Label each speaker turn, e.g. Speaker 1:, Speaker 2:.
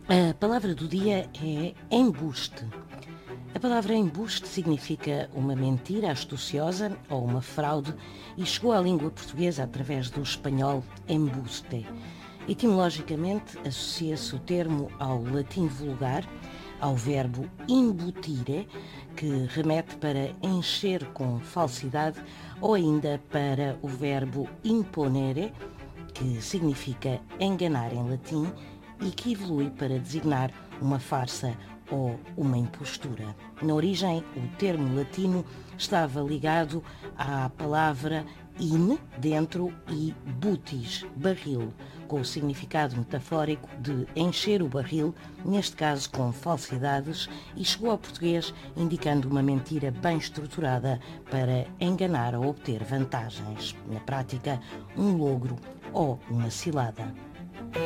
Speaker 1: A palavra do dia é embuste. A palavra embuste significa uma mentira astuciosa ou uma fraude e chegou à língua portuguesa através do espanhol embuste. Etimologicamente, associa-se o termo ao latim vulgar, ao verbo imbutire, que remete para encher com falsidade, ou ainda para o verbo imponere, que significa enganar em latim e que evolui para designar uma farsa ou uma impostura. Na origem, o termo latino estava ligado à palavra in, dentro, e butis, barril, com o significado metafórico de encher o barril, neste caso com falsidades, e chegou ao português indicando uma mentira bem estruturada para enganar ou obter vantagens. Na prática, um logro ou uma cilada.